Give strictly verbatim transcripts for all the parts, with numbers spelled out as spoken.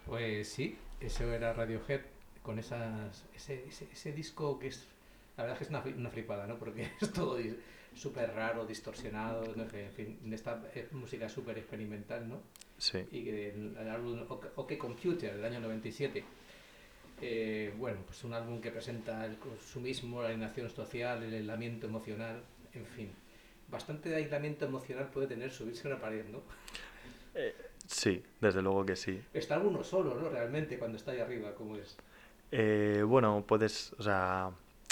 Pues sí, eso era Radiohead con esas, ese, ese, ese disco que es, la verdad es que es una, fli- una flipada, ¿no? Porque es todo dis- súper raro, distorsionado, no sé, en fin, en esta eh, música súper experimental, ¿no? Sí. Y que el, el álbum OK, OK Computer del año noventa y siete, eh, bueno, pues un álbum que presenta el consumismo, la alienación social, el aislamiento emocional, en fin. Bastante de aislamiento emocional puede tener subirse a una pared, ¿no? Eh, sí, desde luego que sí. Está uno solo, ¿no? Realmente, cuando está ahí arriba, como es. Eh, bueno, puedes, o sea,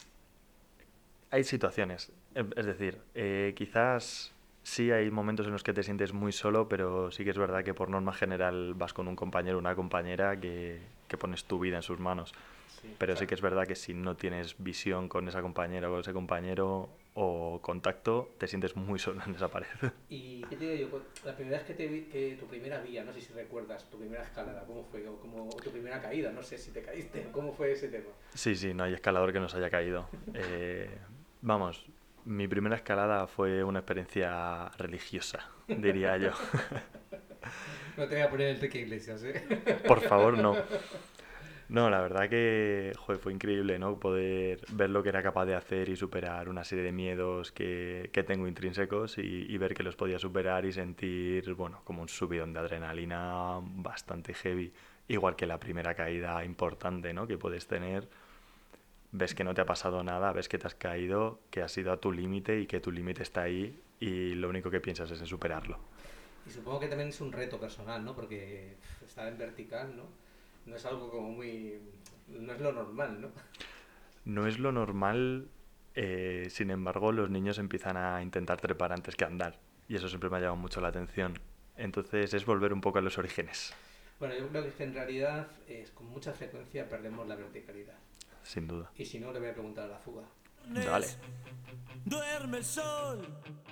hay situaciones. Eh, Es decir, eh, quizás sí hay momentos en los que te sientes muy solo, pero sí que es verdad que por norma general vas con un compañero o una compañera que, que pones tu vida en sus manos. Sí, o Pero sí sea, que es verdad que si no tienes visión con esa compañera o con ese compañero o contacto, te sientes muy solo en esa pared. ¿y qué te digo yo? La primera vez que te vi, que tu primera vía, no sé si recuerdas, tu primera escalada, ¿cómo fue? O, como, o tu primera caída, no sé si te caíste, ¿cómo fue ese tema? Sí, sí, no hay escalador que nos haya caído. Eh, vamos, mi primera escalada fue una experiencia religiosa, diría yo. No te voy a poner Enrique Iglesias, ¿eh? Por favor, no. No, la verdad que joder, fue increíble, ¿no? Poder ver lo que era capaz de hacer y superar una serie de miedos que, que tengo intrínsecos y, y ver que los podía superar y sentir, bueno, como un subidón de adrenalina bastante heavy. Igual que la primera caída importante, ¿no? Que puedes tener. Ves que no te ha pasado nada, ves que te has caído, que has ido a tu límite y que tu límite está ahí y lo único que piensas es en superarlo. Y supongo que también es un reto personal, ¿no? Porque pff, estar en vertical, ¿no? No es algo como muy... No es lo normal, ¿no? No es lo normal, eh, sin embargo, los niños empiezan a intentar trepar antes que andar. Y eso siempre me ha llamado mucho la atención. Entonces es volver un poco a los orígenes, Bueno, yo creo que en realidad es, con mucha frecuencia perdemos la verticalidad. sin duda. Y si no, le voy a preguntar a la fuga. Dale. Duerme el sol